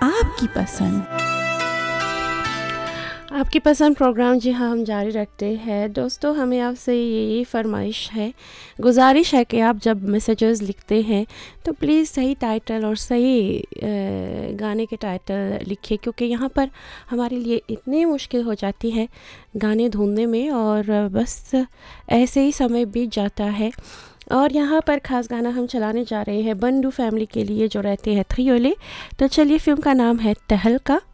आपकी पसंद। आपकी पसंद प्रोग्राम जी हाँ हम जारी रखते हैं। दोस्तों हमें आपसे यही फरमाइश है, गुजारिश है कि आप जब मैसेजेस लिखते हैं तो प्लीज़ सही टाइटल और सही गाने के टाइटल लिखिए, क्योंकि यहाँ पर हमारे लिए इतनी मुश्किल हो जाती है गाने ढूंढने में और बस ऐसे ही समय बीत जाता है। और यहाँ पर ख़ास गाना हम चलाने जा रहे हैं बंडू फैमिली के लिए जो रहते हैं थ्रियोले। तो चलिए, फिल्म का नाम है तहलका।